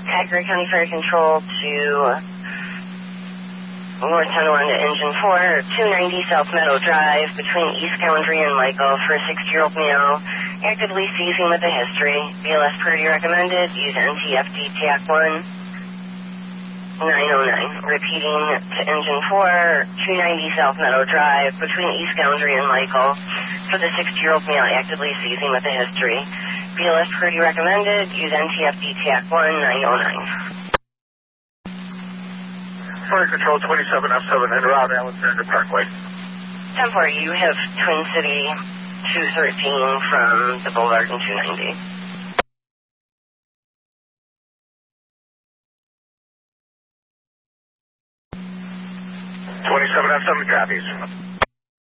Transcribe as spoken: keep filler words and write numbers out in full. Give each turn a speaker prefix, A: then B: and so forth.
A: Packard County Fire Control to North Tonawanda Engine four, two ninety South Meadow Drive, between East Boundary and Michael, for a sixty-year-old male, actively seizing with a history. B L S Purdy recommended. Use N T F D T A C one nine oh nine. Repeating to Engine four, two ninety South Meadow Drive, between East Boundary and Michael, for the sixty-year-old male actively seizing with a history. B L S Purdy recommended. Use N T F D T A C one nine oh nine.
B: Fire Control twenty-seven F seven en route Alexander Parkway.
A: ten four, you have Twin City two thirteen from the Boulevard and two ninety.
B: twenty-seven F seven copies.